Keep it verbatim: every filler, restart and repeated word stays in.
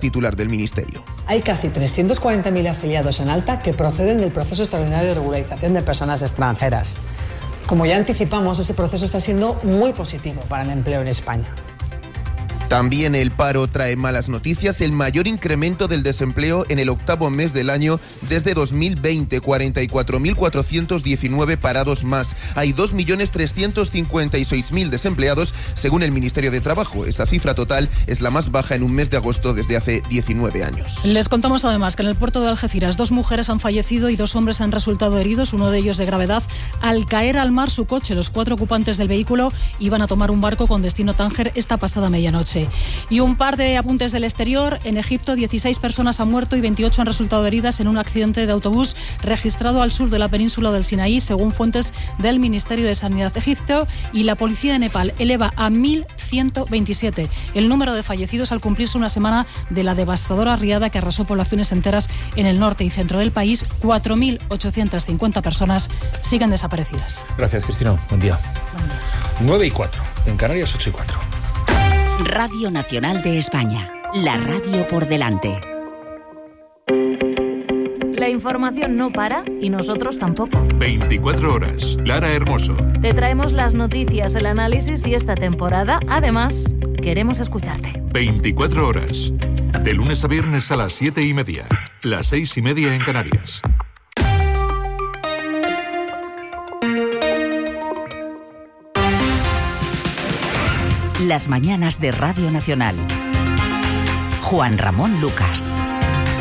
titular del Ministerio. Hay casi trescientos cuarenta mil afiliados en alta que proceden del proceso extraordinario de regularización de personas extranjeras. Como ya anticipamos, ese proceso está siendo muy positivo para el empleo en España. También el paro trae malas noticias, el mayor incremento del desempleo en el octavo mes del año desde dos mil veinte, cuarenta y cuatro mil cuatrocientos diecinueve parados más. Hay dos millones trescientos cincuenta y seis mil desempleados según el Ministerio de Trabajo. Esta cifra total es la más baja en un mes de agosto desde hace diecinueve años. Les contamos además que en el puerto de Algeciras dos mujeres han fallecido y dos hombres han resultado heridos, uno de ellos de gravedad, al caer al mar su coche. Los cuatro ocupantes del vehículo iban a tomar un barco con destino a Tánger esta pasada medianoche. Y un par de apuntes del exterior. En Egipto, dieciséis personas han muerto y veintiocho han resultado heridas en un accidente de autobús registrado al sur de la península del Sinaí, según fuentes del Ministerio de Sanidad egipcio. Y la policía de Nepal eleva a mil ciento veintisiete el número de fallecidos al cumplirse una semana de la devastadora riada que arrasó poblaciones enteras en el norte y centro del país. cuatro mil ochocientas cincuenta personas siguen desaparecidas. Gracias, Cristina. Buen día. Buen día. nueve y cuatro. En Canarias, ocho y cuatro. Radio Nacional de España. La radio por delante. La información no para y nosotros tampoco. veinticuatro horas. Lara Hermoso. Te traemos las noticias, el análisis y esta temporada, además, queremos escucharte. veinticuatro horas. De lunes a viernes a las siete y media. Las seis y media en Canarias. Las mañanas de Radio Nacional. Juan Ramón Lucas.